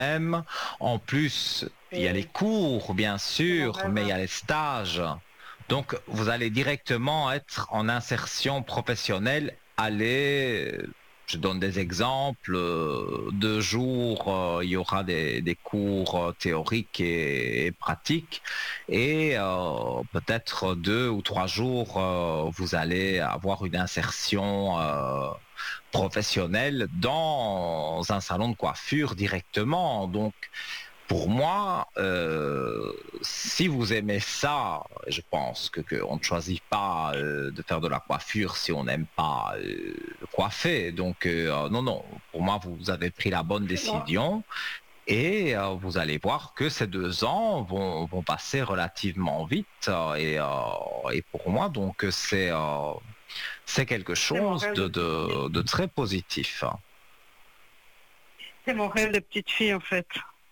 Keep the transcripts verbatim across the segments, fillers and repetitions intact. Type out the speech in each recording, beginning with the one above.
même. En plus, il y a les Et cours, bien c'est mon sûr, mais il y rêve. a les stages. Donc, vous allez directement être en insertion professionnelle. Allez, je donne des exemples. euh, Deux jours, euh, il y aura des, des cours euh, théoriques et, et pratiques. Et euh, peut-être deux ou trois jours, euh, vous allez avoir une insertion euh, professionnelle dans un salon de coiffure directement. Donc, pour moi, euh, si vous aimez ça, je pense que qu'on ne choisit pas euh, de faire de la coiffure si on n'aime pas euh, coiffer. Donc euh, non, non, pour moi, vous avez pris la bonne Non, décision et euh, vous allez voir que ces deux ans vont, vont passer relativement vite. euh, et, euh, et pour moi, donc c'est euh, c'est quelque c'est mon chose rêve de de, petite fille. de, de très positif. C'est mon rêve de petite fille, en fait.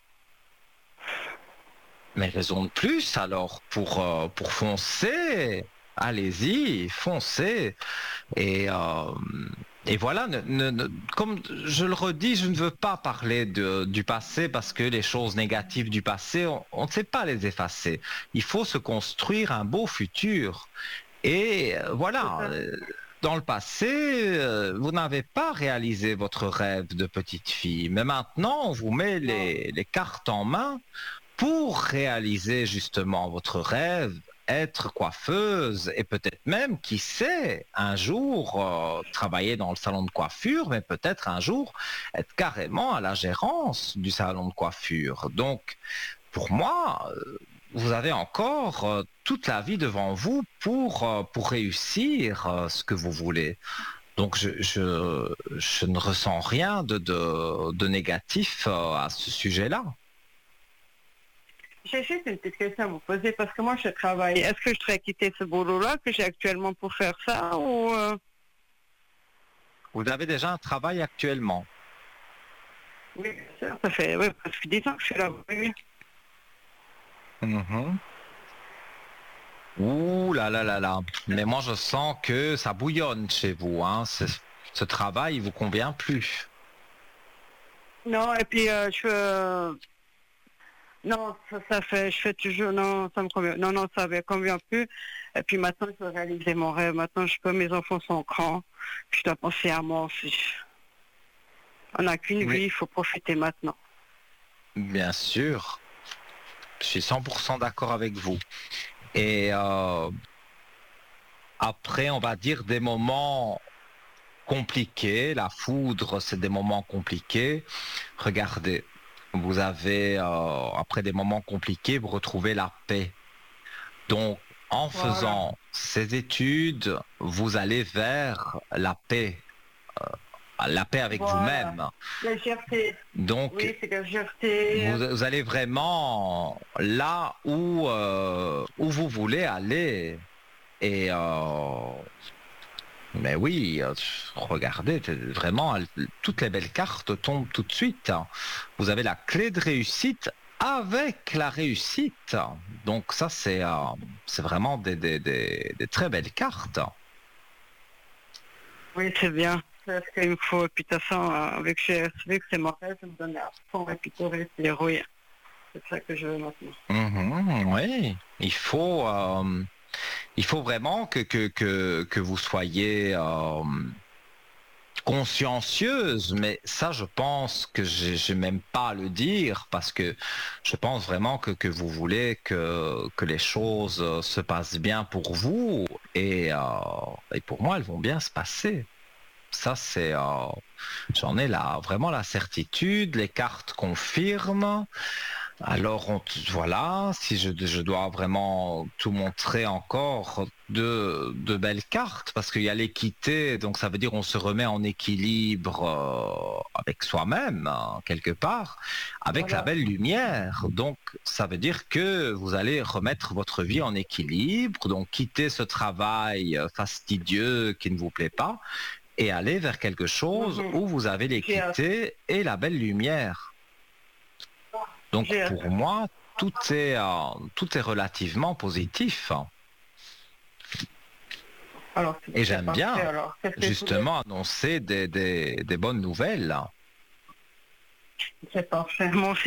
Mais raison de plus alors pour, euh, pour foncer. Allez-y, foncez. Et, euh, et voilà, ne- ne- ne- comme je le redis, je ne veux pas parler de, du passé parce que les choses négatives du passé, on on ne sait pas les effacer. Il faut se construire un beau futur. Et euh, C'est voilà, ça. euh, dans le passé, euh, vous n'avez pas réalisé votre rêve de petite fille. Mais maintenant, on vous met Non, les, les cartes en main pour réaliser justement votre rêve, être coiffeuse et peut-être même, qui sait, un jour euh, travailler dans le salon de coiffure, mais peut-être un jour être carrément à la gérance du salon de coiffure. Donc, pour moi, euh, vous avez encore euh, toute la vie devant vous pour, euh, pour réussir euh, ce que vous voulez. Donc, je, je, je ne ressens rien de, de, de négatif euh, à ce sujet-là. j'ai juste une petite question à vous poser parce que moi je travaille. Est-ce que je devrais quitter ce boulot-là que j'ai actuellement pour faire ça ou euh, Vous avez déjà un travail actuellement. oui, bien sûr, ça fait ouais, presque dix ans que je suis là. Oui. Mhm. Ouh là là là là. Mais moi, je sens que ça bouillonne chez vous, hein. Ce, ce travail, il vous convient plus. Non, et puis euh, je euh, non, ça, ça fait, je fais toujours, non, ça me convient, non, non, ça me convient plus. Et puis maintenant, je veux réaliser mon rêve. Maintenant, je peux, mes enfants sont grands. Je dois penser à moi aussi. On n'a qu'une Oui, vie, il faut profiter maintenant. bien sûr. Je suis cent pour cent d'accord avec vous. Et euh, après, on va dire des moments compliqués. La foudre, c'est des moments compliqués. Regardez, vous avez, euh, après des moments compliqués, vous retrouvez la paix. Donc, en Voilà. faisant ces études, vous allez vers la paix, la paix avec Voilà. vous-même. Légèreté. Donc, Oui, c'est légèreté. vous, vous allez vraiment là où, euh, où vous voulez aller. Et euh, mais oui, euh, regardez, t- vraiment, elles- toutes les belles cartes tombent tout de suite. Vous avez la clé de réussite avec la réussite. Donc ça, c'est euh, c'est vraiment des, des, des, des très belles cartes. Oui, c'est bien. C'est ce qu'il me faut. Et puis, de toute façon, euh, avec G S V, que c'est mon rêve, ça me donne à fond et puis tout reste héroïne. C'est ça que je veux maintenant. Mhm, oui, il faut, euh, il faut vraiment que, que, que, que vous soyez euh, consciencieuse, mais ça, je pense que je n'ai même pas à le dire parce que je pense vraiment que, que vous voulez que, que les choses euh, se passent bien pour vous et, euh, et pour moi, elles vont bien se passer. Ça, c'est, euh, j'en ai là vraiment la certitude. Les cartes confirment. Alors, on t- voilà, si je, je dois vraiment tout montrer encore de, de belles cartes, parce qu'il y a l'équité, donc ça veut dire on se remet en équilibre euh, avec soi-même, hein, quelque part, avec la Voilà. belle lumière. Donc, ça veut dire que vous allez remettre votre vie en équilibre, donc quitter ce travail euh, fastidieux qui ne vous plaît pas, et aller vers quelque chose Mhm. où vous avez J'ai hâte. l'équité et la belle lumière. Donc J'ai hâte. pour moi, tout est, euh, tout est relativement positif. Alors, Et c'est j'aime parfait. bien Alors, qu'est-ce que je voulais? justement annoncer des, des, des bonnes nouvelles. C'est parfait. Mon